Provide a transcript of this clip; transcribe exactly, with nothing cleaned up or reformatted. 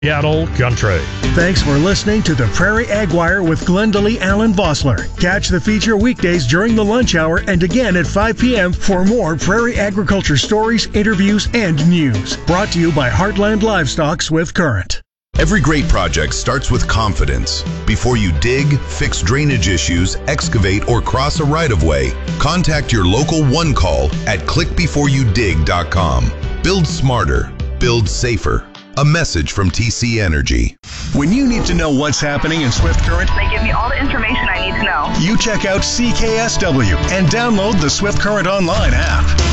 Seattle Country. Thanks for listening to the Prairie Ag Wire with Glendalee Allen Vossler. Catch the feature weekdays during the lunch hour and again at five p.m. for more prairie agriculture stories, interviews, and news. Brought to you by Heartland Livestock Swift Current. Every great project starts with confidence. Before you dig, fix drainage issues, excavate, or cross a right-of-way, contact your local One Call at click before you dig dot com. Build smarter. Build safer. A message from T C Energy. When you need to know what's happening in Swift Current, they give me all the information I need to know. You check out C K S W and download the Swift Current Online app.